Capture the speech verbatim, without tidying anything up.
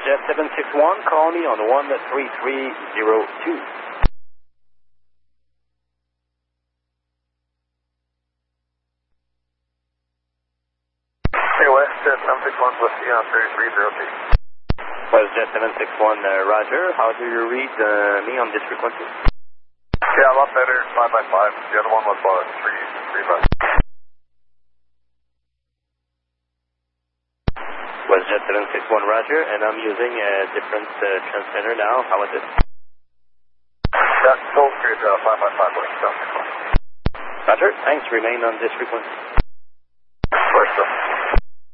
WestJet seven six one, call me on one three three zero two. Hey, WestJet seven six one, Whiskey on three three zero two. WestJet seven six one, uh, Roger. How do you read uh, me on this frequency? Yeah, a lot better, five by five. The other one was uh, three three by. WestJet seven six one, Roger, and I'm using a different uh, transmitter now. How is it? That's still good, uh, five by five, Whiskey seven six one. Roger, thanks. Remain on this frequency.